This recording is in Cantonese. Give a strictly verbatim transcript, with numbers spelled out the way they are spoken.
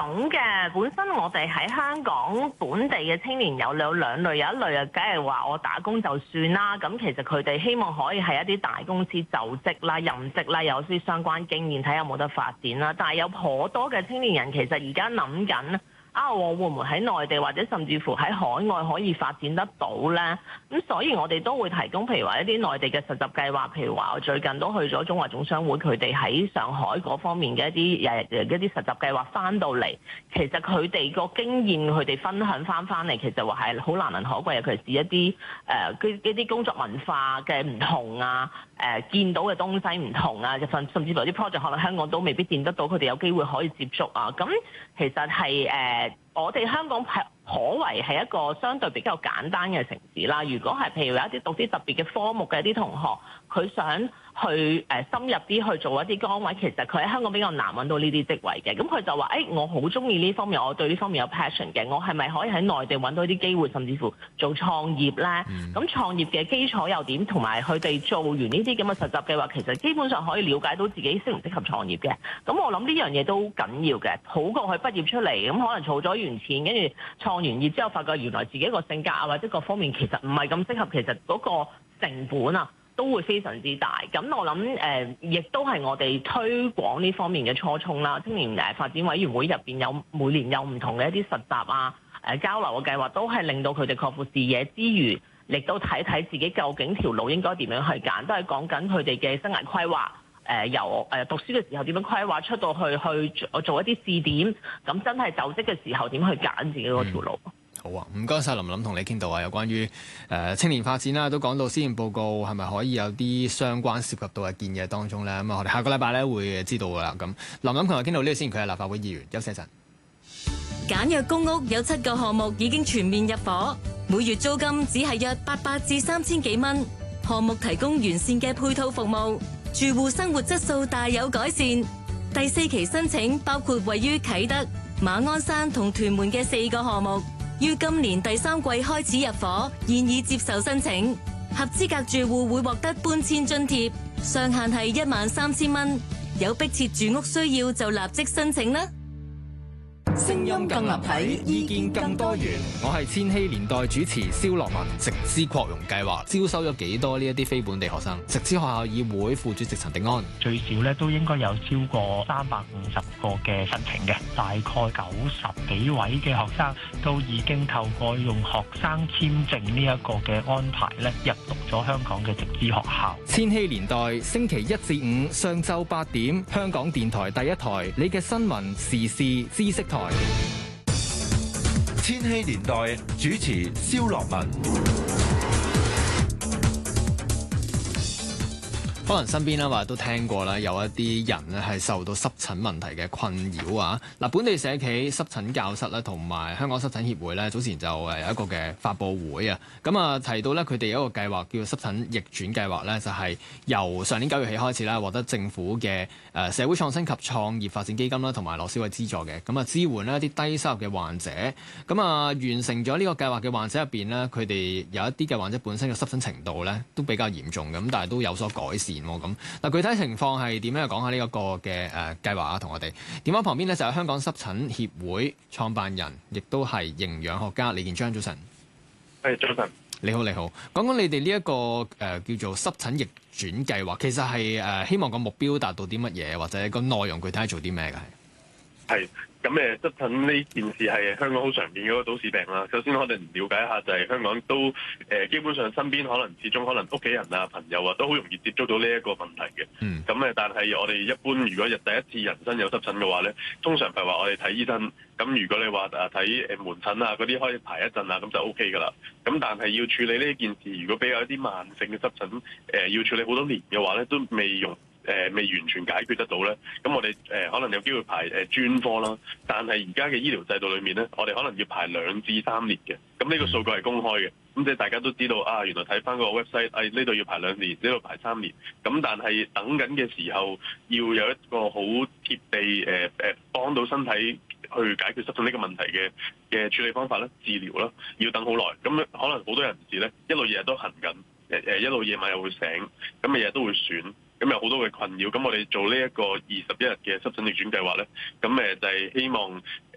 咁嘅，本身我哋喺香港本地嘅青年有有兩類，有一類啊，梗係話我打工就算啦。咁其實佢哋希望可以喺一啲大公司就職啦、任職啦，有啲相關經驗，睇下有冇得發展啦。但係有頗多嘅青年人其實而家諗緊。啊！我會唔會喺內地或者甚至乎喺海外可以發展得到呢？咁所以我哋都會提供，譬如話一啲內地嘅實習計劃，譬如話我最近都去咗中華總商會，佢哋喺上海嗰方面嘅一啲誒一啲實習計劃翻到嚟，其實佢哋個經驗佢哋分享翻翻嚟，其實話係好難能可貴，尤其是一啲誒一啲工作文化嘅唔同啊，誒、呃、見到嘅東西唔同啊，甚甚至乎啲 project 可能香港都未必見得到，佢哋有機會可以接觸啊。咁其實係誒。呃我哋香港係可謂係一個相對比較簡單嘅城市啦。如果係譬如有一啲讀啲特別嘅科目嘅一啲同學，佢想去誒深入啲去做一啲崗位，其實佢喺香港比較難揾到呢啲職位嘅。咁佢就話：誒、哎，我好中意呢方面，我對呢方面有 passion 嘅，我係咪可以喺內地揾到啲機會，甚至乎做創業咧？咁、嗯、創業嘅基礎又點？同埋佢哋做完呢啲咁嘅實習計劃，其實基本上可以了解到自己適唔適合創業嘅。咁我諗呢樣嘢都緊要嘅，好過佢畢業出嚟咁可能儲咗完錢，跟住創完業之後發覺原來自己個性格啊或者各方面其實唔係咁適合，其實嗰個成本啊都會非常之大。咁我諗誒、呃，亦都係我哋推廣呢方面嘅初衷啦。青年誒發展委員會入邊有每年有唔同嘅一啲實習啊、誒、呃、交流嘅計劃，都係令到佢哋擴闊視野之餘，亦都睇睇自己究竟條路應該點樣去揀，都係講緊佢哋嘅生涯規劃。誒、呃、由誒讀書嘅時候點樣規劃，出到去去做一啲試點，咁真係就職嘅時候點去揀自己嗰條路。嗯好啊，唔該晒林琳，同你傾到啊，有關於誒、呃、青年發展啦，都講到施政報告係咪可以有啲相關涉及到嘅建議當中咧？咁啊，我哋下個禮拜咧會知道噶啦。咁林琳同我傾到呢度先，佢係立法會議員，休息一陣。 簡約公屋有七個項目已經全面入伙，每月租金只係約八百至三千幾蚊，項目提供完善嘅配套服務，住戶生活質素大有改善。第四期申請包括位於啟德、馬鞍山同屯門嘅四個項目。於今年第三季開始入伙，現已接受申請，合資格住戶會獲得搬遷津貼，上限係一萬三千蚊。有迫切住屋需要就立即申請啦。 聲音更立體，意見更多元。 我係千禧年代主持蕭樂文。直資擴容計劃招收咗幾多呢一啲非本地學生？直資學校議會副主席陳迪安： 最少咧都應該有超過三百五十個嘅申請嘅，大概九十幾位嘅學生都已經透過用學生簽證呢一個嘅安排咧入讀咗香港嘅直資學校。 千禧年代星期一至五上晝八點，香港電台第一台，你嘅新聞時事知識台。 千禧年代主持蕭樂文。 可能身邊咧話都聽過啦，有一啲人咧係受到濕疹問題嘅困擾啊！嗱，本地社企濕疹教室咧同埋香港濕疹協會咧早前就誒有一個嘅發佈會啊，咁啊提到咧佢哋有一個計劃叫做濕疹逆轉計劃咧，就係由上年九月起開始啦，獲得政府嘅誒社會創新及創業發展基金啦同埋羅思偉資助嘅，咁啊支援呢一啲低收入嘅患者，咁啊完成咗呢個計劃嘅患者入邊呢，佢哋有一啲嘅患者本身嘅濕疹程度咧都比較嚴重咁，但係都有所改善。咁嗱，具體情況係點樣？講下呢一個嘅誒計劃啊，同我哋電話旁邊呢，就係香港濕疹協會創辦人，亦都係營養學家李建章。早晨， 係早晨， 你好，你好。講講你哋呢一個誒、呃、叫做濕疹逆轉計劃，其實係誒、呃、希望個目標達到啲乜嘢，或者個內容具體係做啲咩嘅？係。 係。咁誒濕疹呢件事係香港好常見嘅一個都市病啦。首先我哋了解一下，就係香港都誒、呃、基本上身邊可能始終可能屋企人啊、朋友啊都好容易接觸到呢一個問題嘅。嗯。咁誒，但係我哋一般如果日第一次人生有濕疹嘅話咧，通常係話我哋睇醫生。咁如果你話啊睇誒門診啊嗰啲可以排一陣啊，咁就 O K 噶啦。咁但係要處理呢件事，如果比較一啲慢性嘅濕疹，誒、呃、要處理好多年嘅話咧，都未用。誒、呃、未完全解決得到咧，咁我哋誒、呃、可能有機會排誒、呃、專科啦，但係而家嘅醫療制度裏面咧，我哋可能要排兩至三年嘅，咁呢個數據係公開嘅，咁即係大家都知道啊，原來睇翻個 website，誒呢度要排兩年，呢度排三年，咁但係等緊嘅時候，要有一個好貼地誒誒、呃、幫到身體去解決濕疹呢個問題嘅嘅處理方法咧，治療啦，要等好耐，咁可能好多人士咧一路日日都痕緊，誒誒一路夜晚又會醒，咁日日都會損。咁有好多嘅困擾，咁我哋做呢一個二十一日嘅濕疹逆轉計劃咧，咁誒就係希望